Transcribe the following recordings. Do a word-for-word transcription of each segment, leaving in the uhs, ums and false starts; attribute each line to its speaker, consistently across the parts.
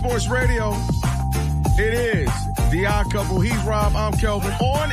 Speaker 1: Sports Radio. It is The Odd Couple. He's Rob. I'm Kelvin. On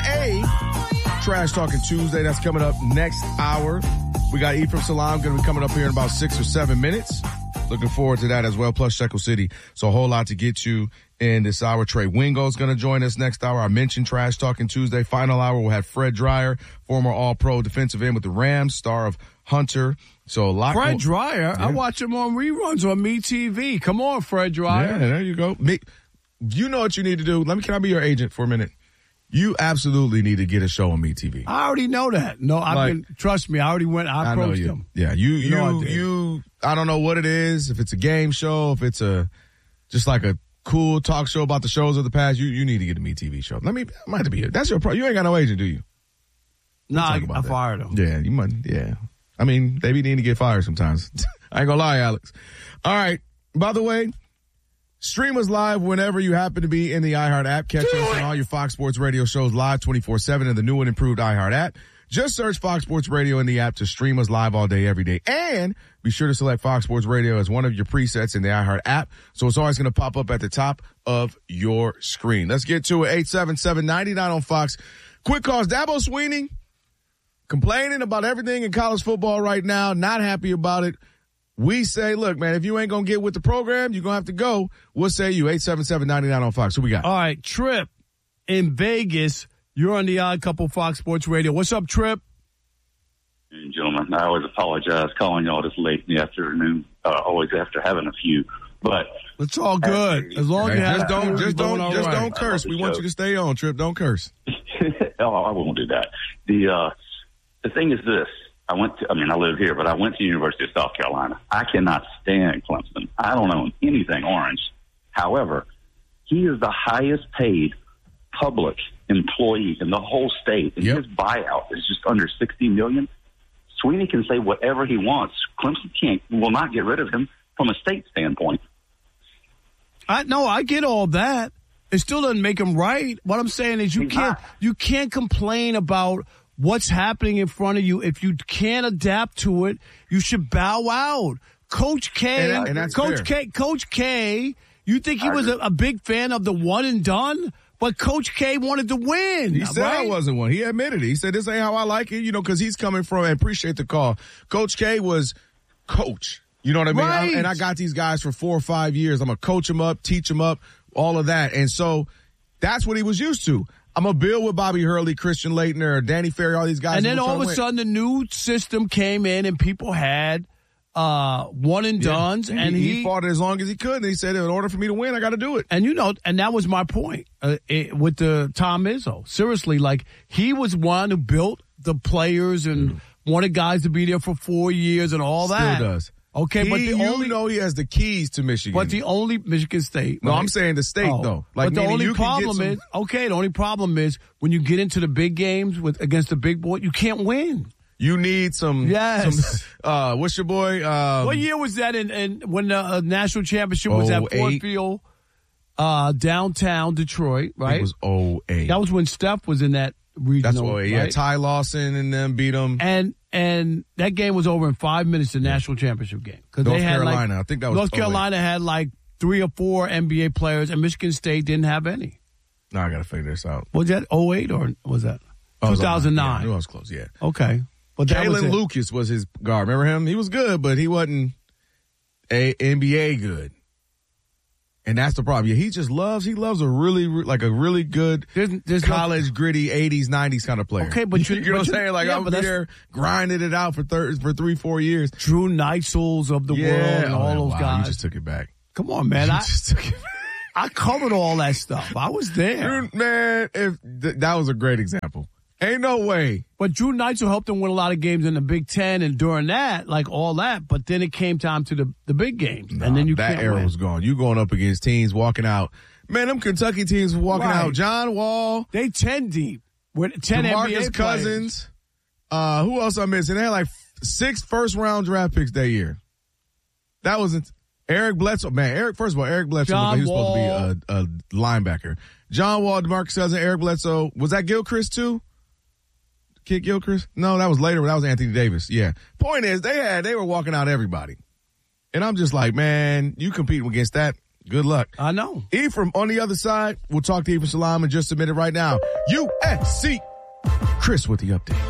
Speaker 1: a Trash Talking Tuesday. That's coming up next hour. We got Ephraim Salam going to be coming up here in about six or seven minutes. Looking forward to that as well, plus Shekel City. So a whole lot to get you in this hour. Trey Wingo is going to join us next hour. I mentioned Trash Talking Tuesday. Final hour, we'll have Fred Dreyer, former All-Pro defensive end with the Rams, star of Hunter. So a lot.
Speaker 2: Fred
Speaker 1: more-
Speaker 2: Dreyer,
Speaker 1: yeah.
Speaker 2: I watch him on reruns on MeTV. Come on, Fred Dreyer.
Speaker 1: Yeah, there you go. Me, you know what you need to do. Let me. Can I be your agent for a minute? You absolutely need to get a show on MeTV.
Speaker 2: I already know that. No, I've
Speaker 1: Like-
Speaker 2: been. Trust me, I already went. I
Speaker 1: I know
Speaker 2: approached
Speaker 1: you.
Speaker 2: him.
Speaker 1: Yeah, you, you,
Speaker 2: You know I
Speaker 1: you,
Speaker 2: did.
Speaker 1: you. I don't know what it is. If it's a game show, if it's a just like a cool talk show about the shows of the past, you you need to get a MeTV show. Let me. I might have to be. That's your problem. You ain't got no agent, do you?
Speaker 2: No, I,
Speaker 1: talk about
Speaker 2: I
Speaker 1: that.
Speaker 2: fired him.
Speaker 1: Yeah, you might. Yeah. I mean, they be needing to get fired sometimes. I ain't gonna lie, Alex. All right. By the way, stream us live whenever you happen to be in the iHeart app. Catch us on all your Fox Sports Radio shows live twenty-four seven in the new and improved iHeart app. Just search Fox Sports Radio in the app to stream us live all day, every day. And be sure to select Fox Sports Radio as one of your presets in the iHeart app. So it's always going to pop up at the top of your screen. Let's get to it. eight seven seven, nine nine on Fox. Quick calls. Dabo Swinney complaining about everything in college football right now. Not happy about it. We say, look, man, if you ain't going to get with the program, you're going to have to go. What say you? eight seven seven, nine nine on Fox. Who we got?
Speaker 2: All right, Trip in Vegas. You're on the Odd Couple Fox Sports Radio. What's up, Trip?
Speaker 3: And gentlemen, I always apologize calling y'all this late in the afternoon, uh, always after having a few. But
Speaker 2: It's all good. As long as
Speaker 1: Hey,
Speaker 2: you have
Speaker 1: just don't,
Speaker 2: to,
Speaker 1: just
Speaker 2: you're
Speaker 1: don't,
Speaker 2: doing all
Speaker 1: just
Speaker 2: right.
Speaker 1: don't curse. We want you to stay on, Trip. Don't curse.
Speaker 3: oh, I won't do that. The uh, the thing is this. I went to, I mean, I live here, but I went to the University of South Carolina. I cannot stand Clemson. I don't own anything orange. However, he is the highest paid public employee in the whole state, and
Speaker 1: Yep.
Speaker 3: his buyout is just under sixty million dollars. Sweeney can say whatever he wants. Clemson can't, will not get rid of him from a state standpoint.
Speaker 2: I no, I get all that. It still doesn't make him right. What I'm saying is you
Speaker 3: He's
Speaker 2: can't
Speaker 3: not.
Speaker 2: you can't complain about what's happening in front of you. If you can't adapt to it, you should bow out. Coach K,
Speaker 1: And- and that's
Speaker 2: Coach
Speaker 1: fair.
Speaker 2: K, Coach K, you think he
Speaker 3: I
Speaker 2: was a,
Speaker 3: agree.
Speaker 2: a big fan of the one and done? But Coach K wanted to win.
Speaker 1: He said
Speaker 2: right?
Speaker 1: I wasn't one. He admitted it. He said, this ain't how I like it, you know, because he's coming from, and appreciate the call. Coach K was coach. You know what I mean?
Speaker 2: Right.
Speaker 1: I, and I got these guys for four or five years. I'm going to coach them up, teach them up, all of that. And so that's what he was used to. I'm going to build with Bobby Hurley, Christian Leitner, Danny Ferry, all these guys.
Speaker 2: And
Speaker 1: who
Speaker 2: then
Speaker 1: were
Speaker 2: all of
Speaker 1: trying
Speaker 2: a
Speaker 1: to win.
Speaker 2: sudden, the new system came in, and people had uh, one and dones,
Speaker 1: Yeah.
Speaker 2: and
Speaker 1: he,
Speaker 2: he,
Speaker 1: he fought it as long as he could. And he said, in order for me to win, I got to do it.
Speaker 2: and you know, and that was my point uh, it, with the Tom Izzo. Seriously, like he was one who built the players and
Speaker 1: Mm.
Speaker 2: wanted guys to be there for four years and all
Speaker 1: Still
Speaker 2: that.
Speaker 1: does.
Speaker 2: Okay,
Speaker 1: He,
Speaker 2: but the
Speaker 1: you
Speaker 2: only,
Speaker 1: know he has the keys to Michigan.
Speaker 2: but the only Michigan State.
Speaker 1: no,
Speaker 2: right?
Speaker 1: I'm saying the state,
Speaker 2: Oh.
Speaker 1: though. Like,
Speaker 2: but the
Speaker 1: meaning
Speaker 2: only
Speaker 1: you can get
Speaker 2: problem
Speaker 1: some-
Speaker 2: is okay. The only problem is when you get into the big games with against the big boy, you can't win.
Speaker 1: You need some.
Speaker 2: Yes.
Speaker 1: Some, uh, what's your boy? Um,
Speaker 2: What year was that? In, in when the uh, national championship was at
Speaker 1: oh
Speaker 2: Ford
Speaker 1: eight
Speaker 2: Field, uh, downtown Detroit,
Speaker 1: I think
Speaker 2: right?
Speaker 1: It was oh eight.
Speaker 2: That was when Steph was in that regional.
Speaker 1: That's oh eight. Yeah,
Speaker 2: right?
Speaker 1: Ty Lawson and them beat them.
Speaker 2: and and that game was over in five minutes. The national championship game because
Speaker 1: North
Speaker 2: they had
Speaker 1: Carolina.
Speaker 2: like
Speaker 1: I think that was
Speaker 2: North
Speaker 1: oh eight.
Speaker 2: Carolina had like three or four N B A players, and Michigan State didn't have any.
Speaker 1: No, I got to figure this out.
Speaker 2: Was that oh eight or was that
Speaker 1: I
Speaker 2: two
Speaker 1: was on-
Speaker 2: thousand
Speaker 1: Yeah, I
Speaker 2: nine?
Speaker 1: knew I was close, yeah.
Speaker 2: Okay, but that was
Speaker 1: Jalen
Speaker 2: it.
Speaker 1: Lucas was his guard. Remember him? He was good, but he wasn't a N B A good. And that's the problem. Yeah, he just loves, he loves a really, like a really good
Speaker 2: There's, there's no-
Speaker 1: college, gritty, eighties, nineties kind of player.
Speaker 2: Okay, but you-
Speaker 1: you know
Speaker 2: but
Speaker 1: what I'm
Speaker 2: you-
Speaker 1: saying? Like,
Speaker 2: yeah,
Speaker 1: I'm
Speaker 2: but
Speaker 1: be
Speaker 2: that's-
Speaker 1: there grinding it out for thir- for three, four years.
Speaker 2: Drew Neisels of the
Speaker 1: yeah.
Speaker 2: world and
Speaker 1: Oh,
Speaker 2: all those
Speaker 1: wow,
Speaker 2: guys.
Speaker 1: You just took it back.
Speaker 2: Come on, man.
Speaker 1: You
Speaker 2: I,
Speaker 1: just took it back.
Speaker 2: I covered all that stuff. I was there.
Speaker 1: Dude, man, if th- that was a great example. Ain't no way.
Speaker 2: But Drew Neitzel helped him win a lot of games in the Big Ten and during that, like all that. But then it came time to the, the big games.
Speaker 1: Nah,
Speaker 2: and then you
Speaker 1: that
Speaker 2: can't
Speaker 1: era
Speaker 2: win.
Speaker 1: was gone. You going up against teams walking out. Man, them Kentucky teams were walking
Speaker 2: Right.
Speaker 1: out. John Wall,
Speaker 2: They ten deep. With ten N B A
Speaker 1: DeMarcus
Speaker 2: players.
Speaker 1: Cousins. Uh, who else I missing? They had like six first round draft picks that year. That wasn't Eric Bledsoe. Man, Eric. First of all, Eric Bledsoe.
Speaker 2: John
Speaker 1: He was
Speaker 2: Wall.
Speaker 1: supposed to be a, a linebacker. John Wall, DeMarcus Cousins, Eric Bledsoe. Was that Gilchrist too? Kid Gilchrist? No, that was later. That was Anthony Davis. Yeah. Point is, they had they were walking out everybody, and I'm just like, man, you competing against that. Good luck.
Speaker 2: I know.
Speaker 1: Ephraim on the other side. We'll talk to Ephraim Salaam in just a minute right now. U S C. Chris with the update.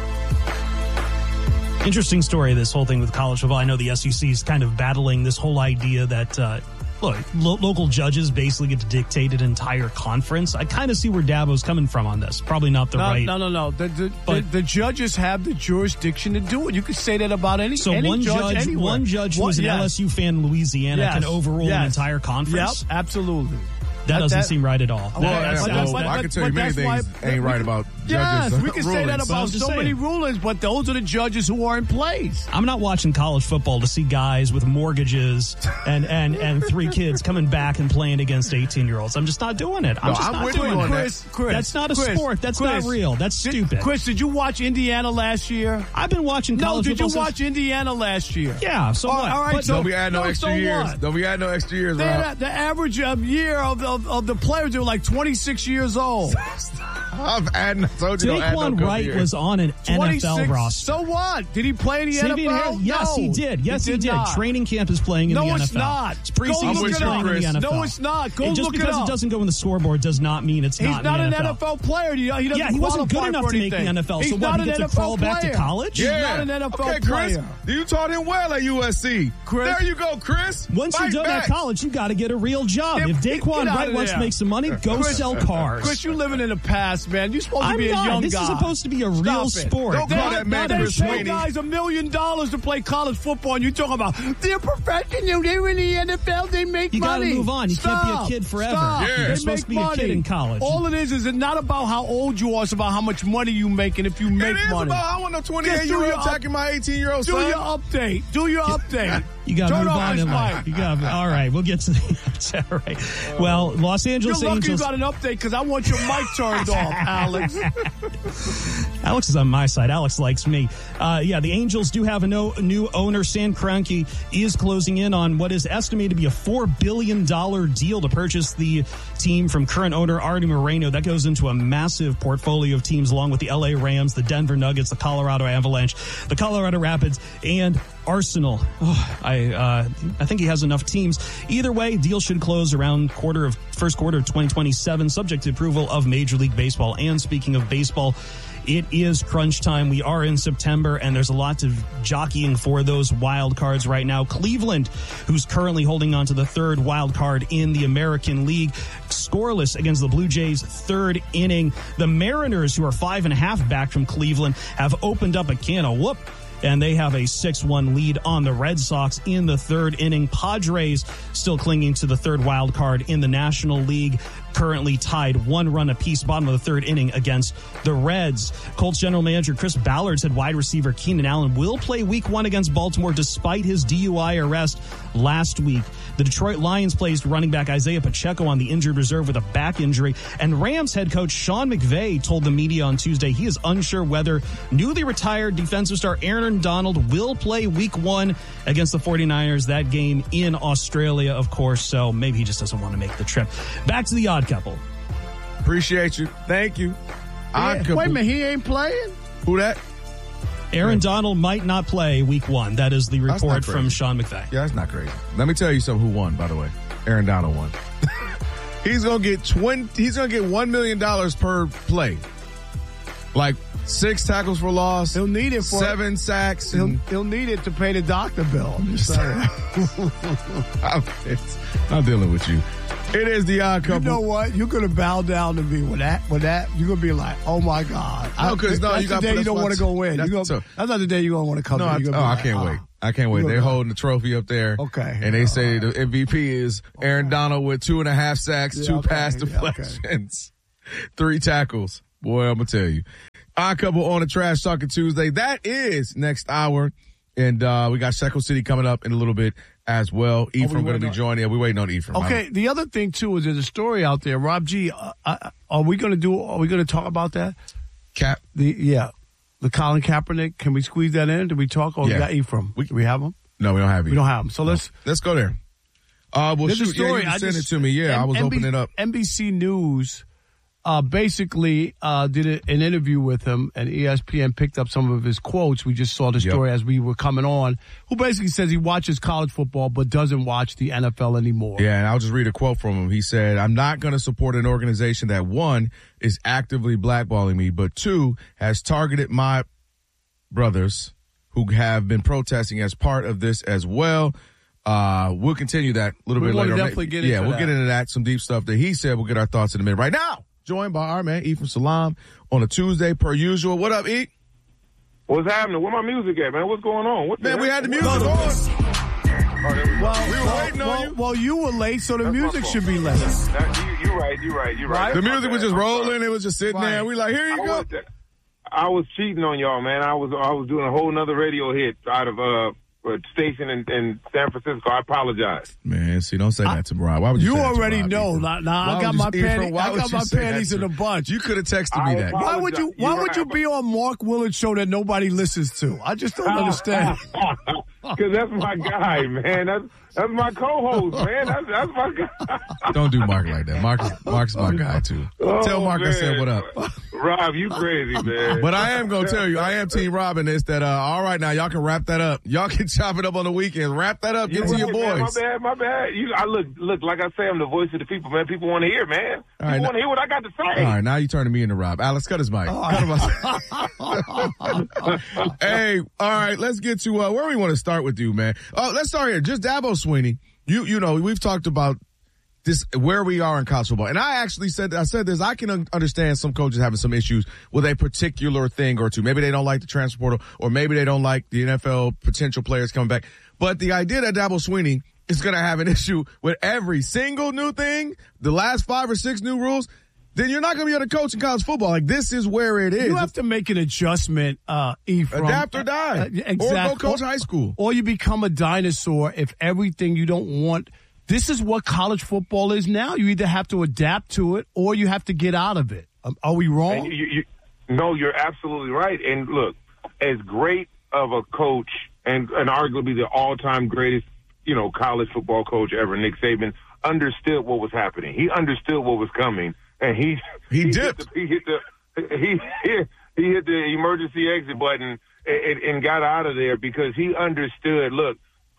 Speaker 4: Interesting story, this whole thing with college football. I know the S E C is kind of battling this whole idea that, uh, look, lo- local judges basically get to dictate an entire conference. I kind of see where Dabo's coming from on this. Probably not the
Speaker 2: no,
Speaker 4: right.
Speaker 2: No, no, no. The, the,
Speaker 4: but,
Speaker 2: the, the judges have the jurisdiction to do it. You could say that about any,
Speaker 4: so
Speaker 2: any
Speaker 4: one
Speaker 2: judge,
Speaker 4: judge,
Speaker 2: anywhere.
Speaker 4: one judge who's an
Speaker 2: yes.
Speaker 4: L S U fan in Louisiana
Speaker 2: yes.
Speaker 4: can overrule
Speaker 2: yes.
Speaker 4: an entire conference.
Speaker 2: Yep, absolutely.
Speaker 4: That doesn't
Speaker 2: that,
Speaker 4: seem right at all.
Speaker 1: Well,
Speaker 4: That,
Speaker 1: yeah,
Speaker 4: that's,
Speaker 1: well,
Speaker 4: that's,
Speaker 1: I can tell you many things
Speaker 2: why,
Speaker 1: ain't right about judges.
Speaker 2: Yes, we can say that
Speaker 4: But
Speaker 2: about
Speaker 4: I'm just
Speaker 2: so
Speaker 4: saying.
Speaker 2: many rulings, but those are the judges who are in place.
Speaker 4: I'm not watching college football to see guys with mortgages and, and, and three kids coming back and playing against eighteen-year-olds. I'm just not doing it. I'm
Speaker 1: No,
Speaker 4: just
Speaker 1: I'm
Speaker 4: not
Speaker 1: with you
Speaker 4: doing
Speaker 1: on
Speaker 4: it.
Speaker 1: that.
Speaker 2: Chris, Chris,
Speaker 4: That's not a
Speaker 2: Chris,
Speaker 4: sport. That's
Speaker 2: Chris,
Speaker 4: not real. That's
Speaker 2: did,
Speaker 4: stupid.
Speaker 2: Chris, did you watch Indiana last year?
Speaker 4: I've been watching
Speaker 2: No,
Speaker 4: college
Speaker 2: did you
Speaker 4: football
Speaker 2: watch
Speaker 4: since,
Speaker 2: Indiana last year?
Speaker 4: Yeah, so
Speaker 2: Oh,
Speaker 4: what?
Speaker 2: all right,
Speaker 4: But-
Speaker 2: so-
Speaker 1: Don't be adding no,
Speaker 2: No,
Speaker 1: extra
Speaker 2: so
Speaker 1: years.
Speaker 2: what?
Speaker 1: Don't be adding no extra years,
Speaker 2: They
Speaker 1: Rob.
Speaker 2: had, the average um, year of, of, of the players, they were like twenty-six years old.
Speaker 1: I'm adding. I told you don't add no
Speaker 4: Daquan
Speaker 1: couple
Speaker 4: Wright
Speaker 1: years.
Speaker 4: was on an N F L roster.
Speaker 2: So what? Did he play in the
Speaker 4: Savion
Speaker 2: N F L?
Speaker 4: Harris- yes,
Speaker 2: No,
Speaker 4: he did. Yes, he
Speaker 2: did.
Speaker 4: did.
Speaker 2: not.
Speaker 4: Training camp is playing in
Speaker 2: No,
Speaker 4: the N F L.
Speaker 2: it's not.
Speaker 4: It's
Speaker 2: Go
Speaker 4: preseason
Speaker 2: look
Speaker 4: is
Speaker 2: it
Speaker 4: playing
Speaker 2: up.
Speaker 4: in the N F L.
Speaker 2: No, it's not. Go
Speaker 4: And just
Speaker 2: look it
Speaker 4: because it,
Speaker 2: up.
Speaker 4: doesn't go in the scoreboard does not mean it's
Speaker 2: He's
Speaker 4: not,
Speaker 2: not
Speaker 4: in
Speaker 2: an
Speaker 4: the
Speaker 2: N F L player. He, he doesn't
Speaker 4: Yeah, he wasn't good
Speaker 2: qualify
Speaker 4: enough
Speaker 2: for
Speaker 4: to make the
Speaker 2: anything.
Speaker 4: N F L.
Speaker 2: He's
Speaker 4: So what,
Speaker 2: not
Speaker 4: he
Speaker 2: an
Speaker 4: gets
Speaker 2: N F L
Speaker 4: to crawl back to
Speaker 2: player.
Speaker 4: college?
Speaker 2: He's
Speaker 1: Yeah.
Speaker 2: not an N F L
Speaker 1: okay, Chris,
Speaker 2: player.
Speaker 1: you taught him well at U S C.
Speaker 2: Chris-
Speaker 1: there you go, Chris.
Speaker 4: Once
Speaker 1: Fight
Speaker 4: you're done
Speaker 1: back.
Speaker 4: at college, you got to get a real job.
Speaker 2: Get-
Speaker 4: if
Speaker 2: get
Speaker 4: Daquan
Speaker 2: out
Speaker 4: Wright
Speaker 2: of
Speaker 4: wants to
Speaker 2: there.
Speaker 4: make some money, go
Speaker 2: Chris-
Speaker 4: sell cars.
Speaker 2: Chris, you living in the past, man. You're supposed to
Speaker 4: I'm
Speaker 2: be a
Speaker 4: not.
Speaker 2: young
Speaker 4: This
Speaker 2: guy.
Speaker 4: is supposed to be a
Speaker 2: Stop
Speaker 4: real
Speaker 2: it.
Speaker 4: sport.
Speaker 1: Don't
Speaker 2: They,
Speaker 1: call that man
Speaker 2: they
Speaker 1: Chris
Speaker 2: pay
Speaker 1: Sweeney.
Speaker 2: guys a million dollars to play college football, and you're talking about they're professional. They're in the N F L. They make
Speaker 4: You gotta
Speaker 2: money.
Speaker 4: move on. You can't be a
Speaker 2: Stop.
Speaker 4: kid forever.
Speaker 2: Stop.
Speaker 1: Yeah.
Speaker 2: They
Speaker 4: You're supposed
Speaker 2: make
Speaker 4: to be a
Speaker 2: money.
Speaker 4: kid in college.
Speaker 2: All it is is it's not about how old you are. It's about how much money you make, and if you make
Speaker 1: It is
Speaker 2: money.
Speaker 1: about I want no twenty-eight-year-old
Speaker 2: your up-
Speaker 1: attacking my eighteen-year-old
Speaker 2: Do
Speaker 1: son.
Speaker 2: your update. Do your update.
Speaker 4: You got to
Speaker 2: Turn
Speaker 4: move
Speaker 2: off
Speaker 4: on
Speaker 2: his
Speaker 4: in life.
Speaker 2: mic.
Speaker 4: You got all right. We'll get to the all right. Well, Los
Speaker 2: You're
Speaker 4: Angeles
Speaker 2: lucky
Speaker 4: Angels.
Speaker 2: you got an update because I want your mic turned off, Alex.
Speaker 4: Alex is on my side. Alex likes me. Uh, yeah, the Angels do have a no, new owner. Stan Kroenke is closing in on what is estimated to be a four billion dollars deal to purchase the team from current owner Artie Moreno. That goes into a massive portfolio of teams along with the L A Rams, the Denver Nuggets, the Colorado Avalanche, the Colorado Rapids, and Arsenal. Oh, I uh, I think he has enough teams. Either way, deal should close around quarter of first quarter of twenty twenty-seven, subject to approval of Major League Baseball. And speaking of baseball, it is crunch time. We are in September, and there's a lot of jockeying for those wild cards right now. Cleveland, who's currently holding on to the third wild card in the American League, scoreless against the Blue Jays third inning. The Mariners, who are five and a half back from Cleveland, have opened up a can of whoop, and they have a six one lead on the Red Sox in the third inning. Padres still clinging to the third wild card in the National League, currently tied one run apiece, bottom of the third inning against the Reds. Colts general manager Chris Ballard said wide receiver Keenan Allen will play week one against Baltimore despite his D U I arrest last week. The Detroit Lions placed running back Isaiah Pacheco on the injured reserve with a back injury, and Rams head coach Sean McVay told the media on Tuesday he is unsure whether newly retired defensive star Aaron Donald will play week one against the 49ers, that game in Australia, of course, so maybe he just doesn't want to make the trip. Back to the Odd Couple.
Speaker 1: Appreciate you. Thank you. Odd
Speaker 2: Yeah,
Speaker 1: couple.
Speaker 2: wait a minute, he ain't playing?
Speaker 1: Who that?
Speaker 4: Aaron Donald might not play week one. That is the
Speaker 1: That's not
Speaker 4: report
Speaker 1: crazy.
Speaker 4: from Sean McVay.
Speaker 1: Yeah, that's not crazy. Let me tell you something. Who won? By the way, Aaron Donald won. he's gonna get twenty. He's gonna get one million dollars per play. Like six tackles for loss.
Speaker 2: He'll need it for
Speaker 1: seven sacks.
Speaker 2: He'll,
Speaker 1: And,
Speaker 2: he'll need it to pay the doctor bill. I'm just saying.
Speaker 1: I'm, it's, I'm dealing with you. It is the Odd Couple.
Speaker 2: You know what? You're gonna bow down to me with that. With that, you're gonna be like, "Oh my God!"
Speaker 1: No, 'cause no,
Speaker 2: that's
Speaker 1: you
Speaker 2: the
Speaker 1: gotta
Speaker 2: day
Speaker 1: put
Speaker 2: you
Speaker 1: us
Speaker 2: don't
Speaker 1: on
Speaker 2: want to
Speaker 1: t-
Speaker 2: go in.
Speaker 1: that's
Speaker 2: You gonna,
Speaker 1: the-
Speaker 2: that's not the day you're gonna want to come.
Speaker 1: No,
Speaker 2: in.
Speaker 1: I,
Speaker 2: You're
Speaker 1: oh,
Speaker 2: gonna be
Speaker 1: I
Speaker 2: like,
Speaker 1: can't
Speaker 2: "Oh."
Speaker 1: wait. I can't wait.
Speaker 2: You're
Speaker 1: They're
Speaker 2: gonna be
Speaker 1: holding the trophy up there.
Speaker 2: Okay.
Speaker 1: And they say
Speaker 2: All right.
Speaker 1: the M V P is Aaron Donald with two and a half sacks,
Speaker 2: Yeah,
Speaker 1: two
Speaker 2: okay.
Speaker 1: pass
Speaker 2: Yeah, okay.
Speaker 1: deflections, three tackles. Boy, I'm going to tell you. Odd Couple on a Trash Talking Tuesday. That is next hour. And uh, we got Shekel City coming up in a little bit as well. Ephraim going to
Speaker 2: waiting
Speaker 1: be
Speaker 2: on-
Speaker 1: joining. Yeah, we're waiting on Ephraim.
Speaker 2: Okay. The other thing too is there's a story out there. Rob G, uh, uh, are we gonna do? Are we gonna talk about that?
Speaker 1: Cap.
Speaker 2: The yeah, the Colin Kaepernick. Can we squeeze that in? Did we talk? Or
Speaker 1: Yeah.
Speaker 2: we got Ephraim?
Speaker 1: We-
Speaker 2: Do we have him?
Speaker 1: No, we don't have it.
Speaker 2: We don't have him. So let's.
Speaker 1: Let's go there. Uh, well,
Speaker 2: There's
Speaker 1: shoot.
Speaker 2: a story.
Speaker 1: Yeah, you
Speaker 2: I
Speaker 1: sent
Speaker 2: just-
Speaker 1: it to me. Yeah, I was
Speaker 2: N-
Speaker 1: opening it up.
Speaker 2: N B C News uh, basically uh, did a, an interview with him, and E S P N picked up some of his quotes. We just saw the story yep. as we were coming on, who basically says he watches college football but doesn't watch the N F L anymore.
Speaker 1: Yeah, and I'll just read a quote from him. He said, I'm not going to support an organization that, one, is actively blackballing me, but two, has targeted my brothers who have been protesting as part of this as well. Uh, we'll continue that a little
Speaker 2: we
Speaker 1: bit later.
Speaker 2: Definitely get
Speaker 1: yeah,
Speaker 2: into
Speaker 1: we'll
Speaker 2: that.
Speaker 1: get into that, some deep stuff that he said. We'll get our thoughts in a minute. Right now, joined by our man, Ephraim Salaam, on a Tuesday per usual. What up, E?
Speaker 5: What's happening? Where my music at, man? What's going on? What
Speaker 1: man,
Speaker 5: the
Speaker 1: we
Speaker 5: heck?
Speaker 1: had the music on.
Speaker 5: Oh, there we go.
Speaker 2: Well,
Speaker 1: we were
Speaker 2: well,
Speaker 1: waiting on
Speaker 2: well,
Speaker 1: you.
Speaker 2: Well, you were late, so the
Speaker 5: That's
Speaker 2: music should be late.
Speaker 5: That, you, you're right. You're right. You're right.
Speaker 1: The
Speaker 5: That's
Speaker 1: music
Speaker 5: my
Speaker 1: was
Speaker 5: bad.
Speaker 1: just
Speaker 5: I'm
Speaker 1: rolling.
Speaker 5: sorry.
Speaker 1: It was just sitting
Speaker 2: Right.
Speaker 1: there. We like, here you
Speaker 5: I
Speaker 1: go.
Speaker 5: was, I was cheating on y'all, man. I was I was doing a whole nother radio hit out of uh, a station in, in San Francisco. I apologize.
Speaker 1: Man, see, don't say that to Rob. Why would you?
Speaker 2: You
Speaker 1: say that to
Speaker 2: already
Speaker 1: Rob,
Speaker 2: know.
Speaker 1: Ephraim?
Speaker 2: Now, now
Speaker 1: Why
Speaker 2: I got
Speaker 1: would
Speaker 2: my
Speaker 1: you- Ephraim,
Speaker 2: panties.
Speaker 1: why
Speaker 2: I
Speaker 1: would
Speaker 2: got
Speaker 1: you
Speaker 2: my
Speaker 1: say that
Speaker 2: panties
Speaker 1: to
Speaker 2: in a
Speaker 1: him?
Speaker 2: bunch.
Speaker 1: You could have texted me
Speaker 5: I
Speaker 1: that.
Speaker 2: Why would you? Why
Speaker 5: You're
Speaker 2: would you
Speaker 5: right.
Speaker 2: be on Mark Willard's show that nobody listens to? I just don't understand.
Speaker 5: Because that's my guy, man. That's that's my co-host, man. That's that's my guy.
Speaker 1: Don't do Mark like that. Mark is, Mark's my guy, too.
Speaker 5: Oh,
Speaker 1: Tell Mark I
Speaker 5: man.
Speaker 1: said what up.
Speaker 5: Rob, you crazy, man.
Speaker 1: But I am going to tell you, I am Team Rob in this, that, uh, all right, now, y'all can wrap that up. Y'all can chop it up on the weekend. Wrap that up. Get
Speaker 5: You're
Speaker 1: to
Speaker 5: right,
Speaker 1: your
Speaker 5: man.
Speaker 1: boys.
Speaker 5: My bad, my bad. You, I look, look. Like I say, I'm the voice of the people, man. People want to hear, man. People
Speaker 1: right,
Speaker 5: want to hear what I got to say.
Speaker 1: All right, now you turning me into Rob. Alex, cut his mic. Cut him off. Hey, all right, let's get to uh, where we want to start with you, man. Oh, let's start here. Just Dabo Swinney. You, you know, we've talked about this, where we are in college football. And I actually said, I said this, I can un- understand some coaches having some issues with a particular thing or two. Maybe they don't like the transfer portal, or maybe they don't like the N F L potential players coming back. But the idea that Dabo Swinney is going to have an issue with every single new thing, the last five or six new rules, then you're not going to be able to coach in college football. Like, this is where it is.
Speaker 2: You have to make an adjustment, uh, Ephraim.
Speaker 1: Adapt or die.
Speaker 2: Uh, exactly.
Speaker 1: Or go coach
Speaker 2: or,
Speaker 1: high school.
Speaker 2: Or you become a dinosaur if everything you don't want. This is what college football is now. You either have to adapt to it or you have to get out of it. Um, are we wrong?
Speaker 5: And you, you, no, you're absolutely right. And look, as great of a coach and, and arguably the all-time greatest, you know, college football coach ever, Nick Saban, understood what was happening. He understood what was coming, and he
Speaker 1: He,
Speaker 5: he
Speaker 1: dipped.
Speaker 5: Hit the, he hit the he he hit the emergency exit button and, and got out of there because he understood. Look,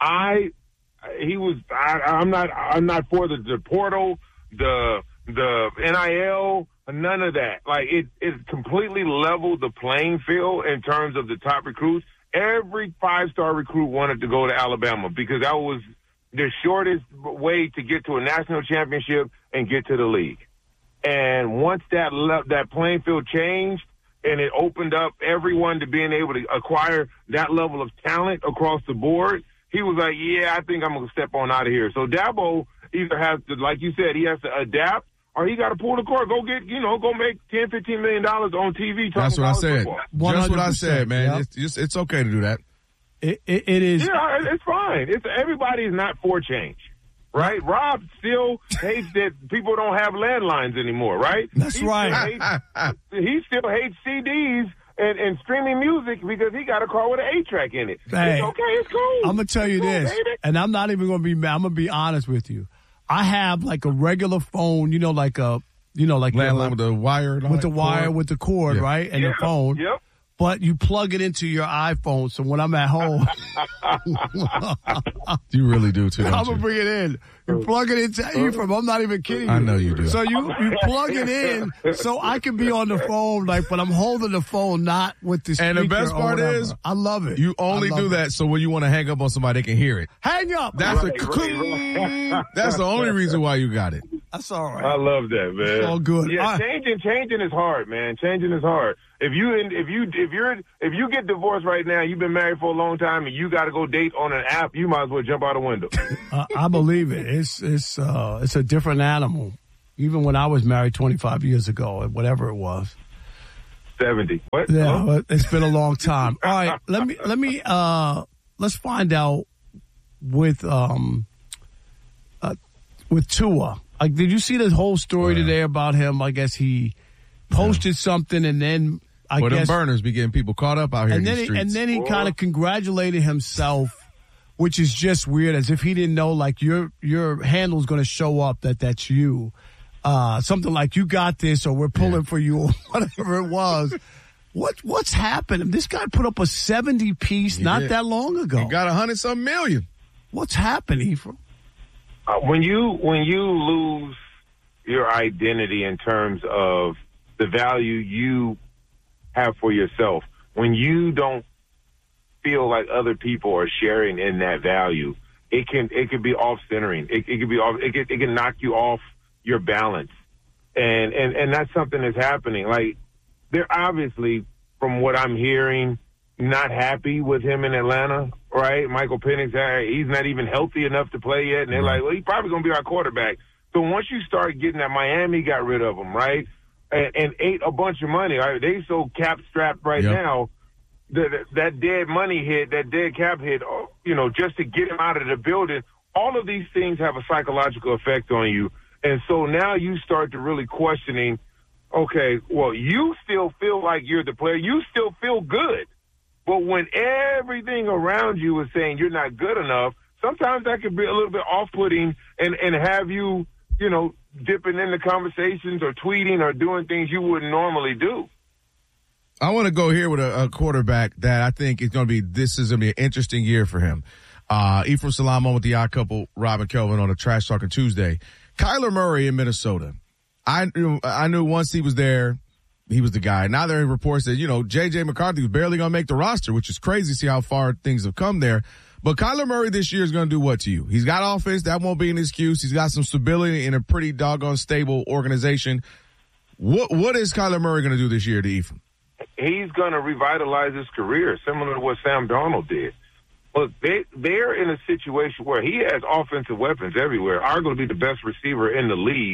Speaker 5: I he was I, I'm not I'm not for the, the portal, the the N I L, none of that. Like it it completely leveled the playing field in terms of the top recruits. Every five-star recruit wanted to go to Alabama because that was the shortest way to get to a national championship and get to the league. And once that le- that playing field changed and it opened up everyone to being able to acquire that level of talent across the board, he was like, yeah, I think I'm going to step on out of here. So Dabo either has to, like you said, he has to adapt or he got to pull the cord, go get, you know, go make ten, fifteen million dollars on T V.
Speaker 1: That's what I said.
Speaker 2: one
Speaker 1: Just
Speaker 2: hundred percent.
Speaker 1: what I said, man.
Speaker 2: Yep.
Speaker 1: It's, just, it's okay to do that.
Speaker 2: It, it, it is.
Speaker 5: Yeah, it's fine. It's everybody is not for change, right? Rob still hates that people don't have landlines anymore, right?
Speaker 2: That's
Speaker 5: he
Speaker 2: right.
Speaker 5: Still hates, he still hates C Ds and, and streaming music because he got a car with an eight track in it.
Speaker 2: Hey,
Speaker 5: it's okay. It's cool.
Speaker 2: I'm gonna tell you
Speaker 5: It's cool,
Speaker 2: this,
Speaker 5: baby.
Speaker 2: and I'm not even gonna be mad. I'm gonna be honest with you. I have like a regular phone, you know, like a, you know, like
Speaker 1: Landline
Speaker 2: your-
Speaker 1: with the wire. and all
Speaker 2: with the
Speaker 1: that
Speaker 2: wire,
Speaker 1: cord.
Speaker 2: with the cord,
Speaker 1: Yeah.
Speaker 2: right, and
Speaker 5: Yeah,
Speaker 2: the phone.
Speaker 5: Yep.
Speaker 2: But you plug it into your iPhone, so when I'm at home,
Speaker 1: You really do, too, don't
Speaker 2: I'm
Speaker 1: you?
Speaker 2: gonna bring it in. You plug it into Ephraim. I'm not even kidding you.
Speaker 1: I know you do.
Speaker 2: So you, you plug it in so I can be on the phone, like, but I'm holding the phone, not with the speaker.
Speaker 1: And the best
Speaker 2: or
Speaker 1: part
Speaker 2: whatever.
Speaker 1: is,
Speaker 2: I love it.
Speaker 1: You only
Speaker 2: I love
Speaker 1: do
Speaker 2: it.
Speaker 1: that so when you want to hang up on somebody, they can hear it.
Speaker 2: Hang up.
Speaker 1: That's
Speaker 5: Right,
Speaker 1: the
Speaker 5: right,
Speaker 1: cling.
Speaker 5: right.
Speaker 1: That's the only reason why you got it.
Speaker 2: That's all right.
Speaker 5: I love that, man.
Speaker 2: It's all good.
Speaker 5: Yeah,
Speaker 2: I-
Speaker 5: changing, changing is hard, man. Changing is hard. If you, if you, if you're, if you get divorced right now, you've been married for a long time, and you got to go date on an app, you might as well jump out a window.
Speaker 2: Uh, I believe it. It's it's uh, it's a different animal. Even when I was married twenty-five years ago, whatever it was.
Speaker 5: Seventy. What?
Speaker 2: Yeah,
Speaker 5: Hello?
Speaker 2: but it's been a long time. All right, let me let me uh, let's find out with um uh, with Tua. Like, did you see the whole story
Speaker 1: Oh, yeah.
Speaker 2: today about him? I guess he posted something, and then I
Speaker 1: Well, them
Speaker 2: guess
Speaker 1: burners be getting people caught up out here
Speaker 2: and
Speaker 1: in
Speaker 2: then
Speaker 1: these
Speaker 2: he,
Speaker 1: streets.
Speaker 2: and then he kind of congratulated himself, which is just weird, as if he didn't know, like, your your handle's going to show up that that's you. uh, something like "You got this" or "We're pulling yeah. for you" or whatever it was. What what's happened? This guy put up a seventy piece he not did. that long ago.
Speaker 1: He got a hundred some million.
Speaker 2: What's happened, Ephraim?
Speaker 5: Uh, when you when you lose your identity in terms of the value you have for yourself, when you don't feel like other people are sharing in that value, it can it can be off centering. It, it can be off. It can, it can knock you off your balance, and and and that's something that's happening. Like they're obviously, from what I'm hearing, not happy with him in Atlanta. Right, Michael Penix, he's not even healthy enough to play yet, and they're like, well, he's probably going to be our quarterback. So once you start getting that, Miami got rid of him, right, and, and ate a bunch of money. Right? They so cap strapped right yep. now. That that dead money hit, that dead cap hit, you know, just to get him out of the building. All of these things have a psychological effect on you, and so now you start to really questioning. Okay, well, you still feel like you're the player. You still feel good. But when everything around you is saying you're not good enough, sometimes that can be a little bit off-putting and, and have you, you know, dipping into conversations or tweeting or doing things you wouldn't normally do.
Speaker 1: I want to go here with a, a quarterback that I think is going to be, this is going to be an interesting year for him. Uh, Ephraim Salaam on with the Odd Couple, Robin Kelvin on a Trash Talking Tuesday. Kyler Murray in Minnesota. I knew, I knew once he was there, he was the guy. Now there are reports that, you know, J J McCarthy was barely going to make the roster, which is crazy to see how far things have come there. But Kyler Murray this year is going to do what to you? He's got offense. That won't be an excuse. He's got some stability in a pretty doggone stable organization. What What is Kyler Murray going to do this year to Ephraim?
Speaker 5: He's going to revitalize his career, similar to what Sam Darnold did. Look, they, they're in a situation where he has offensive weapons everywhere, arguably the best receiver in the league,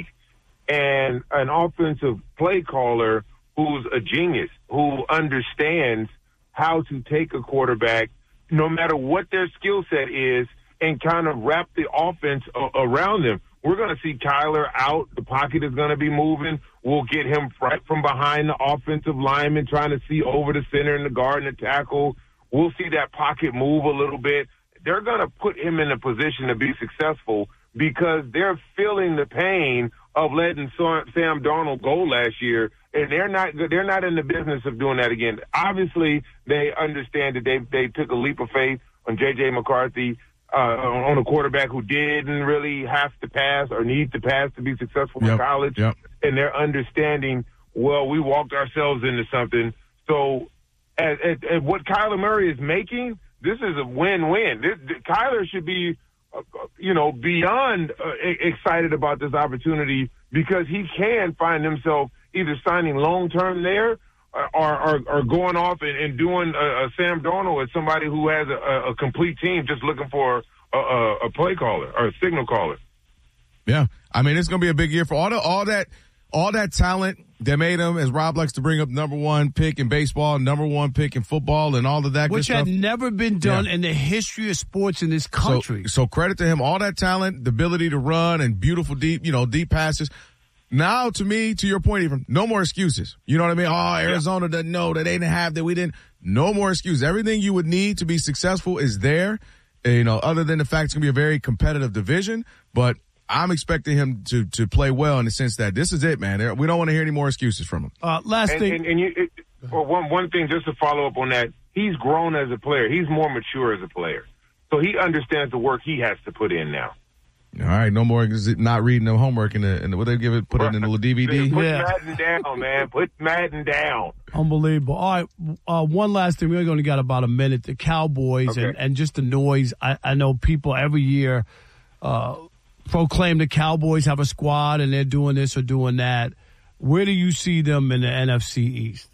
Speaker 5: and an offensive play caller who's a genius, who understands how to take a quarterback, no matter what their skill set is, and kind of wrap the offense a- around them. We're going to see Kyler out. The pocket is going to be moving. We'll get him right from behind the offensive lineman, trying to see over the center and the guard and the tackle. We'll see that pocket move a little bit. They're going to put him in a position to be successful because they're feeling the pain of letting Sam Darnold go last year, and they're not they're not in the business of doing that again. Obviously, they understand that they they took a leap of faith on J J McCarthy, uh, on a quarterback who didn't really have to pass or need to pass to be successful
Speaker 1: yep.
Speaker 5: in college,
Speaker 1: yep.
Speaker 5: and they're understanding, well, we walked ourselves into something. So at, at, at what Kyler Murray is making, this is a win-win. This, this, Kyler should be Uh, you know, beyond uh, excited about this opportunity because he can find himself either signing long-term there or, or, or going off and, and doing a, a Sam Darnold as somebody who has a, a complete team just looking for a, a, a play caller or a signal caller.
Speaker 1: Yeah. I mean, it's going to be a big year for all the, all that, all that talent that made him, as Rob likes to bring up, number one pick in baseball, number one pick in football, and all of that
Speaker 2: Which
Speaker 1: good stuff.
Speaker 2: Which had never been done
Speaker 1: yeah.
Speaker 2: in the history of sports in this country.
Speaker 1: So, so credit to him, all that talent, the ability to run and beautiful deep, you know, deep passes. Now, to me, to your point, even, no more excuses. You know what I mean? Oh, Arizona yeah. doesn't know that they didn't have that. We didn't. No more excuses. Everything you would need to be successful is there. You know, other than the fact it's going to be a very competitive division, but I'm expecting him to, to play well in the sense that this is it, man. We don't want to hear any more excuses from him.
Speaker 2: Uh, last
Speaker 5: and,
Speaker 2: thing.
Speaker 5: And, and you, it, well, one, one thing, just to follow up on that, he's grown as a player. He's more mature as a player. So he understands the work he has to put in now.
Speaker 1: All right, no more not reading the homework in the, in the what they give it, put it in the little D V D.
Speaker 5: Put
Speaker 2: yeah.
Speaker 5: Madden down, man. Put Madden down.
Speaker 2: Unbelievable. All right, uh, one last thing. We only got about a minute. The Cowboys
Speaker 5: okay.
Speaker 2: and, and just the noise. I, I know people every year uh, proclaim the Cowboys have a squad and they're doing this or doing that. Where do you see them in the N F C East?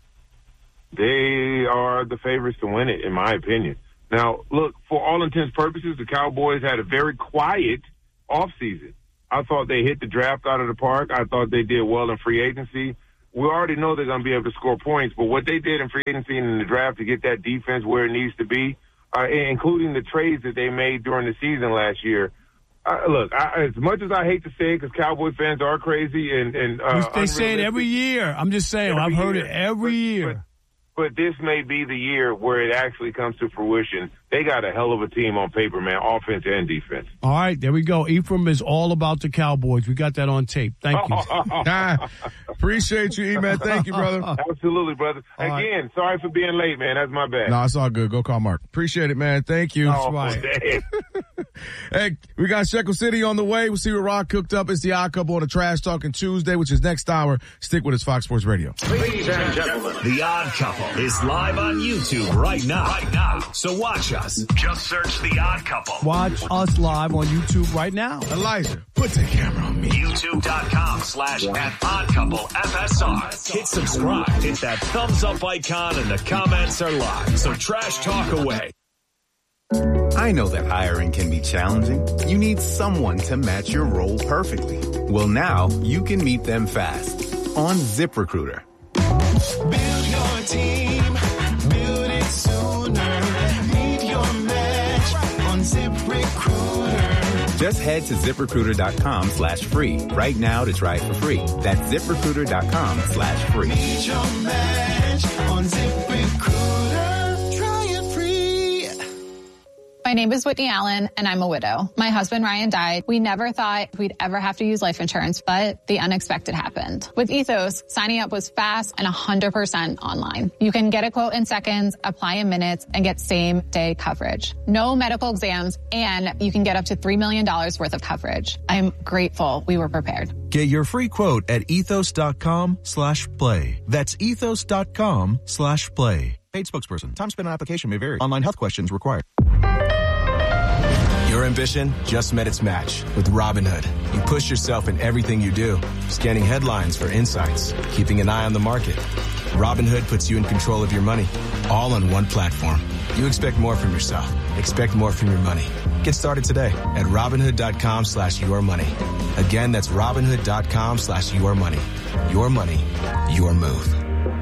Speaker 5: They are the favorites to win it, in my opinion. Now, look, for all intents and purposes, the Cowboys had a very quiet offseason. I thought they hit the draft out of the park. I thought they did well in free agency. We already know they're going to be able to score points, but what they did in free agency and in the draft to get that defense where it needs to be, uh, including the trades that they made during the season last year, uh, look, I, as much as I hate to say it because Cowboy fans are crazy and, and uh,
Speaker 2: they say it every year. I'm just saying, I've heard
Speaker 5: year.
Speaker 2: it every
Speaker 5: but,
Speaker 2: year.
Speaker 5: but this may be the year where it actually comes to fruition. They got a hell of a team on paper, man, offense and defense.
Speaker 2: All right, there we go. Ephraim is all about the Cowboys. We got that on tape. Thank you.
Speaker 1: ah, appreciate you, E-Man. Thank you, brother.
Speaker 5: Absolutely, brother. All Again, right. Sorry for being late, man. That's my bad.
Speaker 1: No, it's all good. Go call Mark. Appreciate it, man. Thank you.
Speaker 5: Oh,
Speaker 1: That's right. Hey, we got Shekel City on the way. We'll see what Rock cooked up. It's the Odd Couple on a Trash Talking Tuesday, which is next hour. Stick with us, Fox Sports Radio.
Speaker 6: Ladies and gentlemen, the Odd Couple is live on YouTube right now. Right now. So watch us. Just search the Odd Couple.
Speaker 2: Watch us live on YouTube right now.
Speaker 1: Elijah, put the camera on me.
Speaker 6: YouTube.com slash at Odd Couple F S R. Hit subscribe. Hit that thumbs up icon and the comments are live. So trash talk away.
Speaker 7: I know that hiring can be challenging. You need someone to match your role perfectly. Well, now you can meet them fast on ZipRecruiter.
Speaker 8: Build your team. Build it sooner. Meet your match on ZipRecruiter.
Speaker 7: Just head to ZipRecruiter.com slash free right now to try it for free. That's ZipRecruiter.com slash free.
Speaker 8: Meet your match on ZipRecruiter.
Speaker 9: My name is Whitney Allen, and I'm a widow. My husband, Ryan, died. We never thought we'd ever have to use life insurance, but the unexpected happened. With Ethos, signing up was fast and one hundred percent online. You can get a quote in seconds, apply in minutes, and get same-day coverage. No medical exams, and you can get up to three million dollars worth of coverage. I'm grateful we were prepared.
Speaker 10: Get your free quote at ethos.com slash play. That's ethos.com slash play. Paid spokesperson. Time spent on application may vary. Online health questions required.
Speaker 11: Your ambition just met its match with Robinhood. You push yourself in everything you do, scanning headlines for insights, keeping an eye on the market. Robinhood puts you in control of your money, all on one platform. You expect more from yourself. Expect more from your money. Get started today at Robinhood.com slash your money. Again, that's Robinhood.com slash your money. Your money, your move.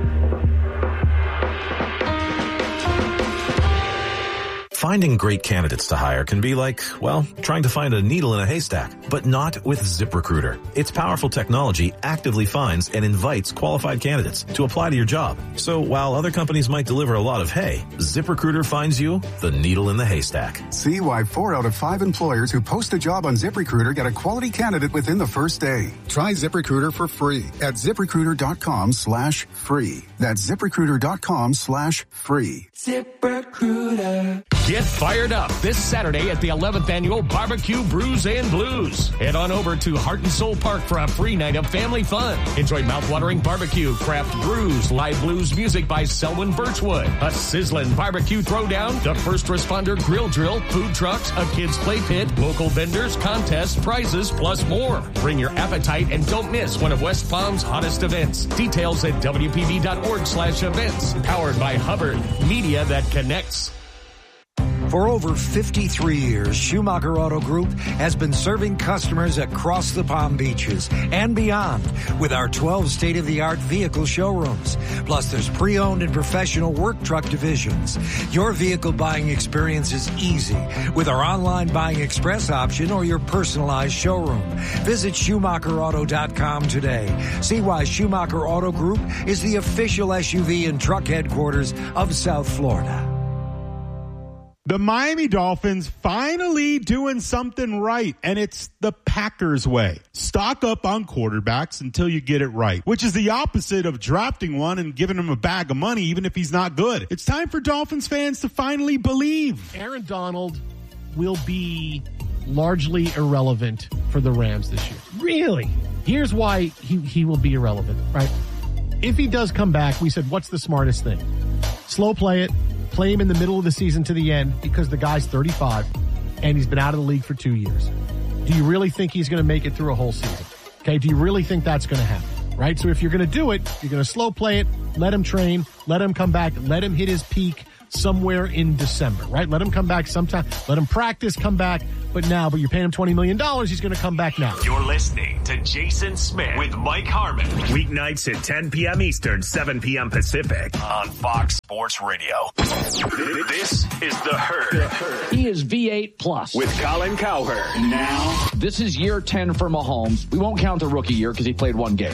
Speaker 12: Finding great candidates to hire can be like, well, trying to find a needle in a haystack, but not with ZipRecruiter. Its powerful technology actively finds and invites qualified candidates to apply to your job. So while other companies might deliver a lot of hay, ZipRecruiter finds you the needle in the haystack.
Speaker 13: See why four out of five employers who post a job on ZipRecruiter get a quality candidate within the first day. Try ZipRecruiter for free at ZipRecruiter.com slash free. That's ZipRecruiter.com slash free.
Speaker 8: ZipRecruiter.
Speaker 14: Get fired up this Saturday at the eleventh Annual Barbecue Brews and Blues. Head on over to Heart and Soul Park for a free night of family fun. Enjoy mouthwatering barbecue, craft brews, live blues music by Selwyn Birchwood, a sizzling barbecue throwdown, the first responder grill drill, food trucks, a kids play pit, local vendors, contests, prizes, plus more. Bring your appetite and don't miss one of West Palm's hottest events. Details at W P B dot org slash events. Powered by Hubbard, media that connects.
Speaker 15: For over fifty-three years, Schumacher Auto Group has been serving customers across the Palm Beaches and beyond with our twelve state-of-the-art vehicle showrooms. Plus, there's pre-owned and professional work truck divisions. Your vehicle buying experience is easy with our online buying express option or your personalized showroom. Visit Schumacher Auto dot com today. See why Schumacher Auto Group is the official S U V and truck headquarters of South Florida.
Speaker 16: The Miami Dolphins finally doing something right, and it's the Packers way. Stock up on quarterbacks until you get it right, which is the opposite of drafting one and giving him a bag of money even if he's not good. It's time for Dolphins fans to finally believe.
Speaker 17: Aaron Donald will be largely irrelevant for the Rams this year. Really? Here's why he, he will be irrelevant, right? If he does come back, we said, what's the smartest thing? Slow play it. Play him in the middle of the season to the end because the guy's thirty-five and he's been out of the league for two years. Do you really think he's going to make it through a whole season? Okay. Do you really think that's going to happen? Right. So if you're going to do it, you're going to slow play it, let him train, let him come back, let him hit his peak somewhere in December, right? Let him come back sometime. Let him practice, come back. But now, but you're paying him twenty million dollars, he's going to come back now.
Speaker 6: You're listening to Jason Smith with Mike Harmon. Weeknights at ten p.m. Eastern, seven p.m. Pacific on Fox Sports Radio. This is The Herd.
Speaker 18: He is V eight plus.
Speaker 6: With Colin Cowherd.
Speaker 18: Now, this is year ten for Mahomes. We won't count the rookie year because he played one game.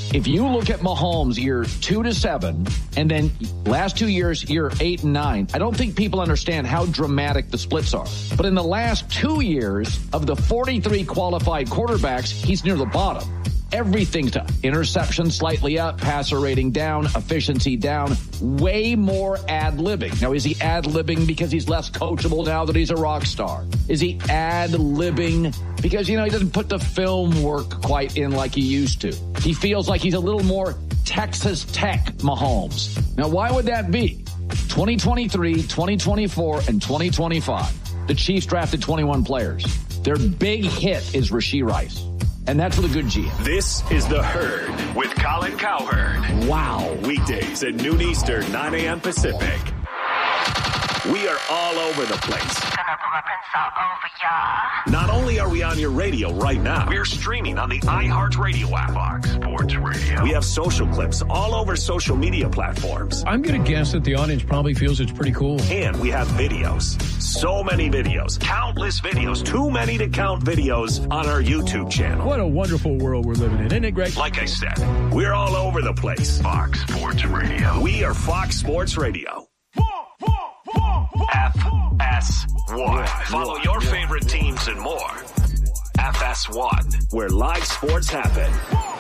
Speaker 18: If you look at Mahomes year two to seven, and then last two years, year eight and nine, I don't think people understand how dramatic the splits are. But in the last two years of the forty-three qualified quarterbacks, he's near the bottom. Everything's up. Interception slightly up, passer rating down, efficiency down, way more ad-libbing. Now, is he ad-libbing because he's less coachable now that he's a rock star? Is he ad-libbing because, you know, he doesn't put the film work quite in like he used to? He feels like he's a little more Texas Tech Mahomes. Now, why would that be? twenty twenty-three, twenty twenty-four, and twenty twenty-five. The Chiefs drafted twenty-one players. Their big hit is Rashee Rice. And that's with a good G M.
Speaker 6: This is The Herd with Colin Cowherd.
Speaker 18: Wow.
Speaker 6: Weekdays at noon Eastern, nine a.m. Pacific. We are all over the place. Not only are we on your radio right now, we're streaming on the iHeartRadio app. Fox Sports Radio. We have social clips all over social media platforms.
Speaker 19: I'm going to guess that the audience probably feels it's pretty cool.
Speaker 6: And we have videos. So many videos. Countless videos. Too many to count videos on our YouTube channel.
Speaker 19: What a wonderful world we're living in. Isn't it great?
Speaker 6: Like I said, we're all over the place. Fox Sports Radio. We are Fox Sports Radio. F S one. Follow your favorite teams and more. F S one, where live sports happen.